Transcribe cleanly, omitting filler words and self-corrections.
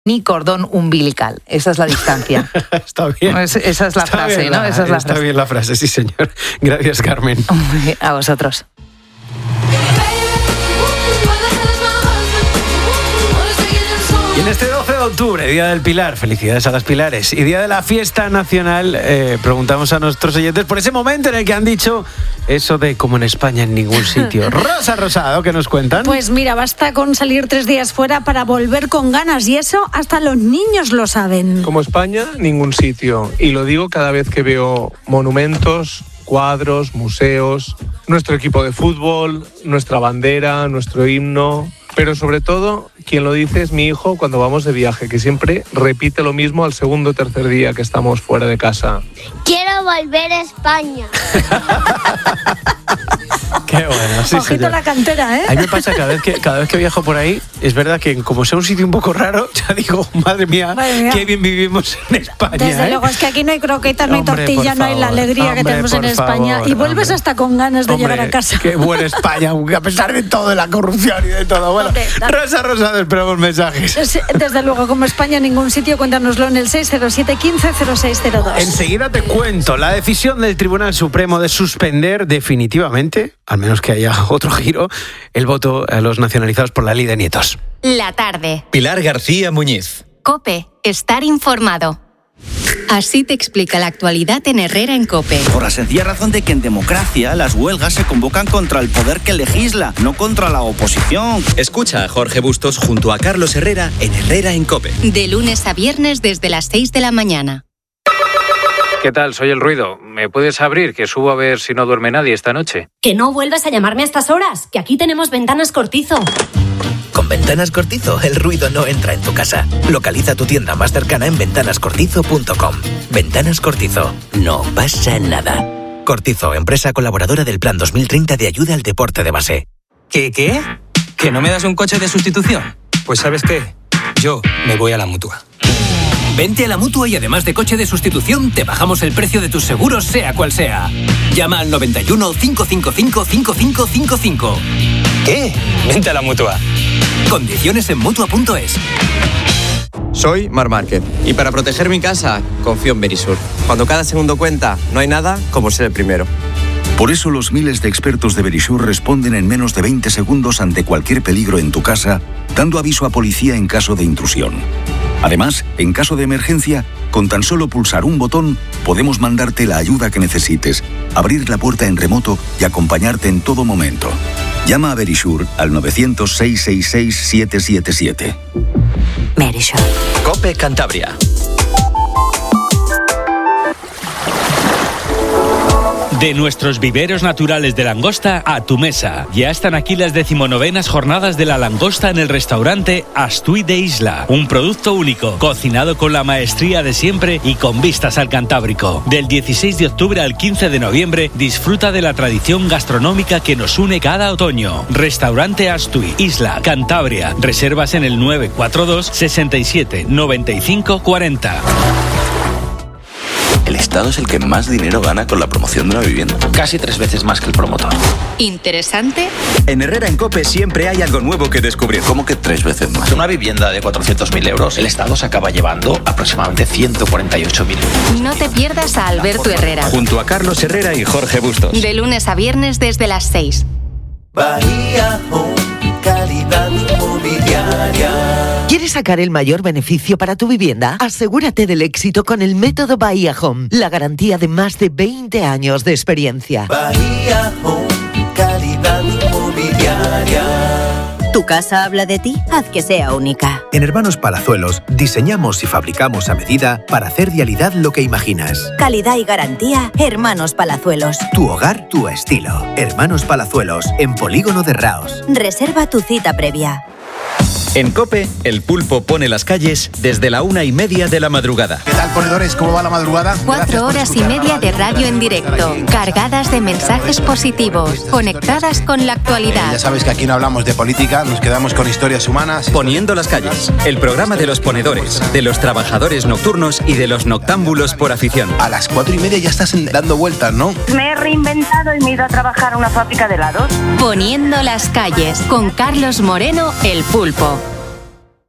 ni cordón umbilical. Esa es la distancia. Está bien. Esa es la frase, ¿no? Esa es la está frase. bien la frase, sí, señor. Gracias, Carmen. A vosotros. Y en este 12 de octubre, Día del Pilar, felicidades a las Pilares, y Día de la Fiesta Nacional, preguntamos a nuestros oyentes por ese momento en el que han dicho eso de como en España en ningún sitio. Rosa Rosado, ¿qué nos cuentan? Pues mira, basta con salir 3 días fuera para volver con ganas, y eso hasta los niños lo saben. Como España, ningún sitio. Y lo digo cada vez que veo monumentos, cuadros, museos, nuestro equipo de fútbol, nuestra bandera, nuestro himno. Pero sobre todo, quien lo dice es mi hijo cuando vamos de viaje, que siempre repite lo mismo al segundo o tercer día que estamos fuera de casa. Quiero volver a España. Qué bueno, sí, Ojito señor. la cantera, ¿eh? A mí me pasa cada vez que viajo por ahí, es verdad que como sea un sitio un poco raro, ya digo, madre mía, qué bien vivimos en España. Desde luego, es que aquí no hay croquetas, no hay Hombre, tortilla, por no hay la favor, alegría que hombre, tenemos en por España. favor, Y vuelves hombre. hasta con ganas de llegar a casa. Qué buena España, a pesar de todo, de la corrupción y de todo. Bueno, Rosa Rosado, esperamos mensajes. Desde luego, como España en ningún sitio, cuéntanoslo en el 607 15 0602. Enseguida te cuento la decisión del Tribunal Supremo de suspender definitivamente, al menos que haya otro giro, el voto a los nacionalizados por la ley de nietos. La tarde. Pilar García Muñiz. COPE. Estar informado. Así te explica la actualidad en Herrera en COPE. Por la sencilla razón de que en democracia las huelgas se convocan contra el poder que legisla, no contra la oposición. Escucha a Jorge Bustos junto a Carlos Herrera en Herrera en COPE. De lunes a viernes desde las 6 de la mañana. ¿Qué tal? Soy el ruido. ¿Me puedes abrir? Que subo a ver si no duerme nadie esta noche. Que no vuelvas a llamarme a estas horas, que aquí tenemos Ventanas Cortizo. Con Ventanas Cortizo, el ruido no entra en tu casa. Localiza tu tienda más cercana en ventanascortizo.com. Ventanas Cortizo, no pasa nada. Cortizo, empresa colaboradora del Plan 2030 de ayuda al deporte de base. ¿Qué? ¿Que no me das un coche de sustitución? Pues ¿sabes qué? Yo me voy a la Mutua. Vente a la Mutua y además de coche de sustitución, te bajamos el precio de tus seguros, sea cual sea. Llama al 91 555 5555. ¿Qué? Vente a la Mutua. Condiciones en Mutua.es. Soy Mar Márquez y para proteger mi casa confío en Verisur. Cuando cada segundo cuenta, no hay nada como ser el primero. Por eso los miles de expertos de Verisur responden en menos de 20 segundos ante cualquier peligro en tu casa, dando aviso a policía en caso de intrusión. Además, en caso de emergencia, con tan solo pulsar un botón, podemos mandarte la ayuda que necesites, abrir la puerta en remoto y acompañarte en todo momento. Llama a Verisur al 900-666-777. Verisur. COPE Cantabria. De nuestros viveros naturales de langosta a tu mesa. Ya están aquí las 19ª jornadas de la langosta en el restaurante Astui de Isla. Un producto único, cocinado con la maestría de siempre y con vistas al Cantábrico. Del 16 de octubre al 15 de noviembre, disfruta de la tradición gastronómica que nos une cada otoño. Restaurante Astui, Isla, Cantabria. Reservas en el 942 67 95 40. El Estado es el que más dinero gana con la promoción de una vivienda. Casi 3 veces más que el promotor. ¿Interesante? En Herrera en COPE siempre hay algo nuevo que descubrir. ¿Cómo que 3 veces más? Una vivienda de 400.000 euros, el Estado se acaba llevando aproximadamente 148.000 euros. No te pierdas a Alberto Herrera. Junto a Carlos Herrera y Jorge Bustos. De lunes a viernes desde las 6. Bahía Home, calidad inmobiliaria. ¿Quieres sacar el mayor beneficio para tu vivienda? Asegúrate del éxito con el método Bahía Home, la garantía de más de 20 años de experiencia. Bahía Home, calidad inmobiliaria. ¿Tu casa habla de ti? Haz que sea única. En Hermanos Palazuelos diseñamos y fabricamos a medida para hacer realidad lo que imaginas. Calidad y garantía, Hermanos Palazuelos. Tu hogar, tu estilo. Hermanos Palazuelos, en Polígono de Raos. Reserva tu cita previa. En COPE, el pulpo pone las calles desde la 1:30 de la madrugada. ¿Qué tal, ponedores? ¿Cómo va la madrugada? 4 horas y media de radio en directo, cargadas de mensajes positivos, conectadas con la actualidad. Ya sabes que aquí no hablamos de política, nos quedamos con historias humanas. Poniendo las calles, el programa de los ponedores, de los trabajadores nocturnos y de los noctámbulos por afición. A las 4:30 ya estás dando vueltas, ¿no? Me he reinventado y me he ido a trabajar a una fábrica de helados. Poniendo las calles, con Carlos Moreno, el pulpo.